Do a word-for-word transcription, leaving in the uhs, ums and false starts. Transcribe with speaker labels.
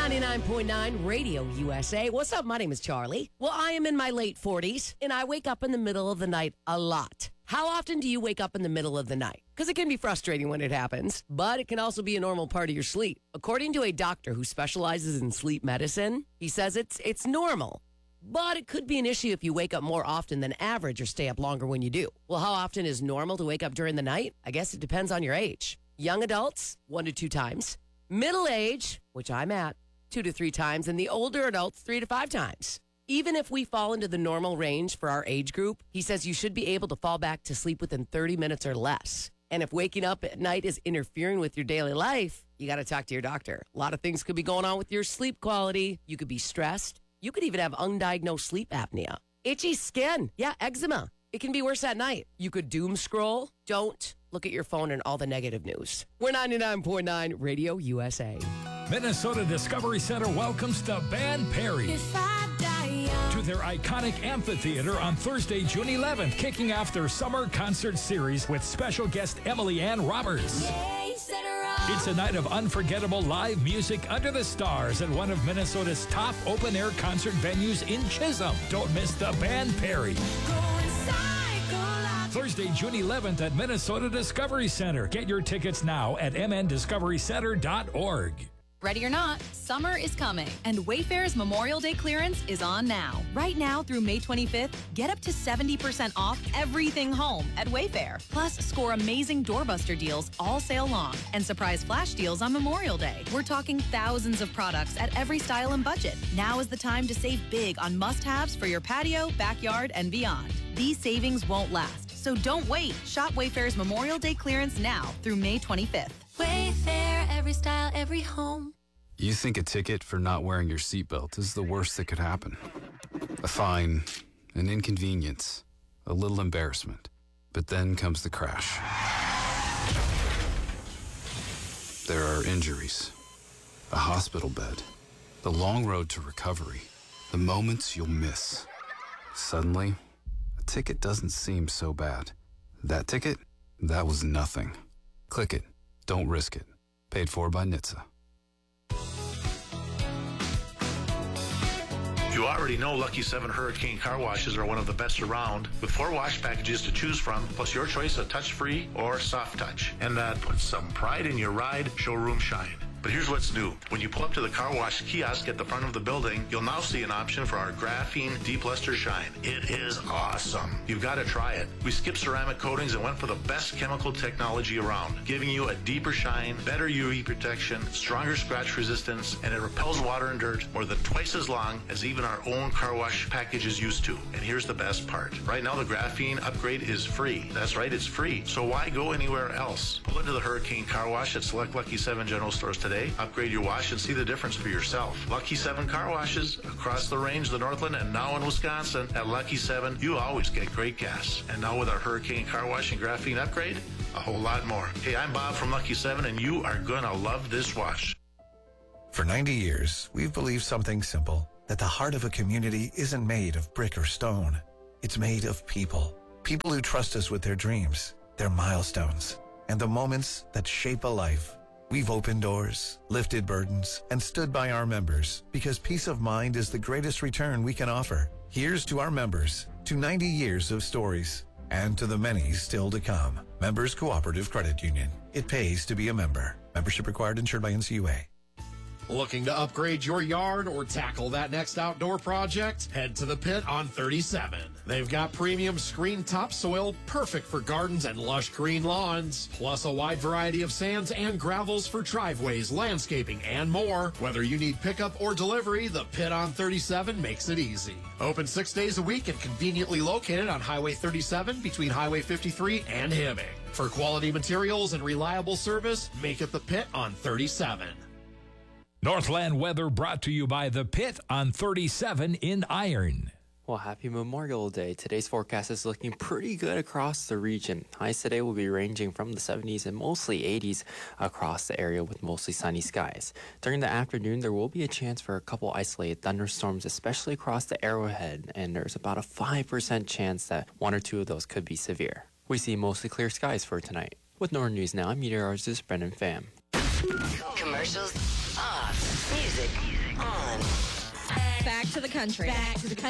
Speaker 1: ninety-nine point nine Radio U S A. What's up? My name is Charlie. Well, I am in my late forties, and I wake up in the middle of the night a lot. How often do you wake up in the middle of the night? Because it can be frustrating when it happens, but it can also be a normal part of your sleep. According to a doctor who specializes in sleep medicine, he says it's it's normal. But it could be an issue if you wake up more often than average or stay up longer when you do. Well, how often is normal to wake up during the night? I guess it depends on your age. Young adults, one to two times. Middle age, which I'm at, two to three times. And the older adults, three to five times. Even if we fall into the normal range for our age group, he says you should be able to fall back to sleep within thirty minutes or less. And if waking up at night is interfering with your daily life, you got to talk to your doctor. A lot of things could be going on with your sleep quality. You could be stressed. You could even have undiagnosed sleep apnea. Itchy skin. Yeah, eczema. It can be worse at night. You could doom scroll. Don't look at your phone and all the negative news. We're ninety-nine point nine Radio U S A.
Speaker 2: Minnesota Discovery Center welcomes the Band Perry
Speaker 3: If I die young.
Speaker 2: to their iconic amphitheater on Thursday, June eleventh, kicking off their summer concert series with special guest Emily Ann Roberts.
Speaker 3: Yeah, you said it wrong.
Speaker 2: It's a night of unforgettable live music under the stars at one of Minnesota's top open-air concert venues in Chisholm. Don't miss the Band Perry.
Speaker 3: Going psycho like
Speaker 2: Thursday, June eleventh at Minnesota Discovery Center. Get your tickets now at m n discovery center dot org.
Speaker 4: Ready or not, summer is coming, and Wayfair's Memorial Day clearance is on now. Right now through May twenty-fifth, get up to seventy percent off everything home at Wayfair. Plus, score amazing doorbuster deals all sale long and surprise flash deals on Memorial Day. We're talking thousands of products at every style and budget. Now is the time to save big on must-haves for your patio, backyard, and beyond. These savings won't last, so don't wait. Shop Wayfair's Memorial Day clearance now through May twenty-fifth.
Speaker 3: Wayfair, every style, every home.
Speaker 5: You think a ticket for not wearing your seatbelt is the worst that could happen. A fine, an inconvenience, a little embarrassment. But then comes the crash. There are injuries, a hospital bed, the long road to recovery, the moments you'll miss. Suddenly, a ticket doesn't seem so bad. That ticket, that was nothing. Click it. Don't risk it. Paid for by N H T S A.
Speaker 6: You already know Lucky seven Hurricane Car Washes are one of the best around, with four wash packages to choose from, plus your choice of touch-free or soft touch. And that puts some pride in your ride, showroom shine. But here's what's new. When you pull up to the car wash kiosk at the front of the building, you'll now see an option for our Graphene Deep Luster Shine. It is awesome. You've got to try it. We skipped ceramic coatings and went for the best chemical technology around, giving you a deeper shine, better U V protection, stronger scratch resistance, and it repels water and dirt more than twice as long as even our own car wash packages used to. And here's the best part. Right now, the Graphene upgrade is free. That's right, it's free. So why go anywhere else? Pull into the Hurricane Car Wash at select Lucky seven General Stores today. Upgrade your wash and see the difference for yourself. Lucky seven Car Washes across the range, the Northland, and now in Wisconsin. At Lucky seven, you always get great gas. And now with our Hurricane Car Wash and Graphene upgrade, a whole lot more. Hey, I'm Bob from Lucky seven, and you are gonna love this wash.
Speaker 7: For ninety years, we've believed something simple, that the heart of a community isn't made of brick or stone. It's made of people. People who trust us with their dreams, their milestones, and the moments that shape a life. We've opened doors, lifted burdens, and stood by our members because peace of mind is the greatest return we can offer. Here's to our members, to ninety years of stories, and to the many still to come. Members Cooperative Credit Union. It pays to be a member. Membership required, insured by N C U A.
Speaker 8: Looking to upgrade your yard or tackle that next outdoor project? Head to the Pit on thirty-seven. They've got premium screen topsoil, perfect for gardens and lush green lawns, plus a wide variety of sands and gravels for driveways, landscaping, and more. Whether you need pickup or delivery, the Pit on thirty-seven makes it easy. Open six days a week and conveniently located on Highway thirty-seven between Highway fifty-three and Hibbing. For quality materials and reliable service, make it the Pit on thirty-seven.
Speaker 2: Northland weather brought to you by the Pit on thirty-seven in Iron.
Speaker 9: Well, happy Memorial Day. Today's forecast is looking pretty good across the region. Highs today will be ranging from the seventies and mostly eighties across the area with mostly sunny skies. During the afternoon, there will be a chance for a couple isolated thunderstorms, especially across the Arrowhead, and there's about a five percent chance that one or two of those could be severe. We see mostly clear skies for tonight. With Northern News Now, I'm meteorologist Brendan Pham.
Speaker 10: Commercials off. Music music on.
Speaker 11: Back to the country.
Speaker 12: Back to the country.